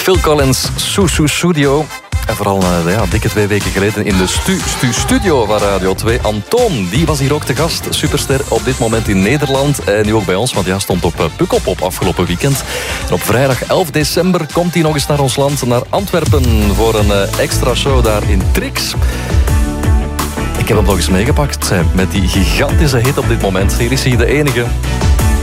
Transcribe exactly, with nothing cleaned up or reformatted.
Phil Collins, Sue Sue Studio. En vooral uh, ja, dikke twee weken geleden in de stu, stu, studio van Radio twee. Antoon, die was hier ook te gast. Superster op dit moment in Nederland. En nu ook bij ons, want hij stond op uh, Pukkelpop afgelopen weekend. En op vrijdag elf december komt hij nog eens naar ons land, naar Antwerpen, voor een uh, extra show daar in Trix. Ik heb hem nog eens meegepakt met die gigantische hit op dit moment. Hier is hij de enige.